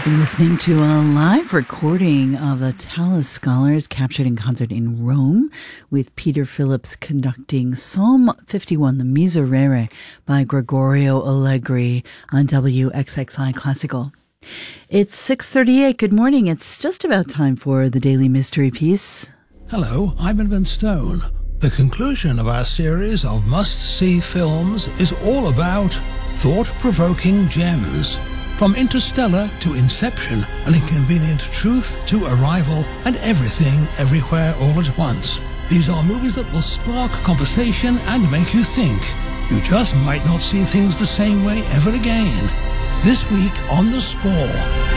Listening to a live recording of the Tallis Scholars captured in concert in Rome with Peter Phillips conducting Psalm 51, the Miserere by Gregorio Allegri on WXXI Classical. It's 6:38. Good morning. It's just about time for the Daily Mystery Piece. Hello, I'm Edmund Stone. The conclusion of our series of must-see films is all about thought-provoking gems. From Interstellar to Inception, An Inconvenient Truth to Arrival, and Everything, Everywhere, All at Once. These are movies that will spark conversation and make you think. You just might not see things the same way ever again. This week on The Score.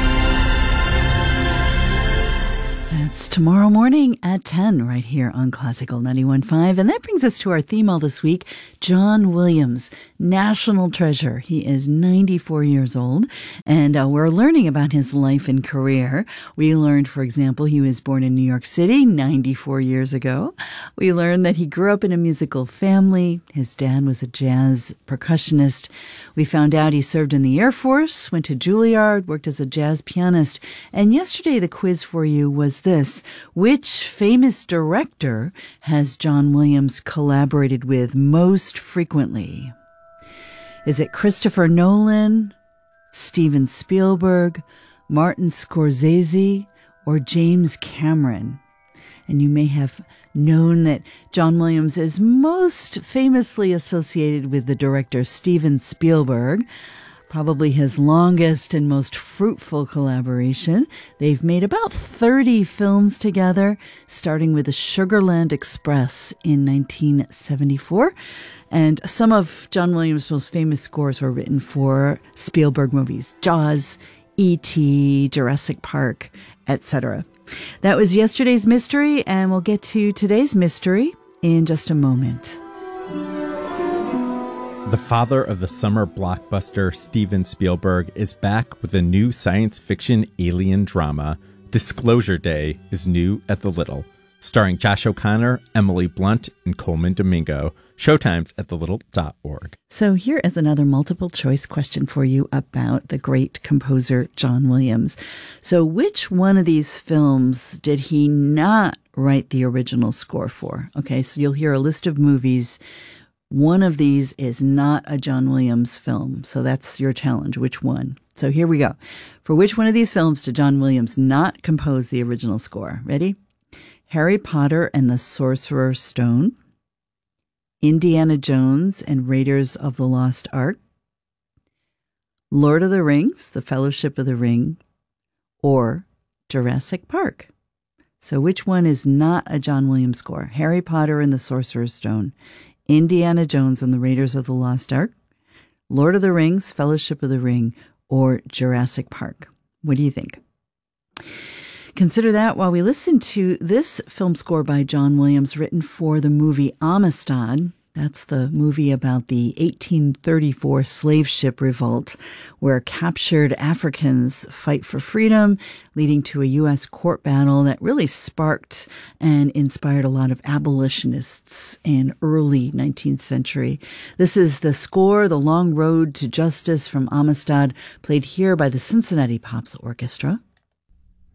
It's tomorrow morning at 10 right here on Classical 91.5. And that brings us to our theme all this week, John Williams, national treasure. He is 94 years old, and we're learning about his life and career. We learned, for example, he was born in New York City 94 years ago. We learned that he grew up in a musical family. His dad was a jazz percussionist. We found out he served in the Air Force, went to Juilliard, worked as a jazz pianist. And yesterday the quiz for you was this: which famous director has John Williams collaborated with most frequently? Is it Christopher Nolan, Steven Spielberg, Martin Scorsese, or James Cameron? And you may have known that John Williams is most famously associated with the director Steven Spielberg, probably his longest and most fruitful collaboration. They've made about 30 films together, starting with the Sugarland Express in 1974. And some of John Williams' most famous scores were written for Spielberg movies, Jaws, E.T., Jurassic Park, etc. That was yesterday's mystery, and we'll get to today's mystery in just a moment. The father of the summer blockbuster, Steven Spielberg, is back with a new science fiction alien drama. Disclosure Day is new at the Little, starring Josh O'Connor, Emily Blunt, and Coleman Domingo. Showtimes at thelittle.org. So here is another multiple choice question for you about the great composer John Williams. So which one of these films did he not write the original score for? Okay, so you'll hear a list of movies. One of these is not a John Williams film. So that's your challenge. Which one? So here we go. For which one of these films did John Williams not compose the original score? Ready? Harry Potter and the Sorcerer's Stone, Indiana Jones and Raiders of the Lost Ark, Lord of the Rings, The Fellowship of the Ring, or Jurassic Park. So which one is not a John Williams score? Harry Potter and the Sorcerer's Stone, Indiana Jones and the Raiders of the Lost Ark, Lord of the Rings, Fellowship of the Ring, or Jurassic Park. What do you think? Consider that while we listen to this film score by John Williams written for the movie Amistad. That's the movie about the 1834 slave ship revolt, where captured Africans fight for freedom, leading to a U.S. court battle that really sparked and inspired a lot of abolitionists in early 19th century. This is the score, The Long Road to Justice from Amistad, played here by the Cincinnati Pops Orchestra.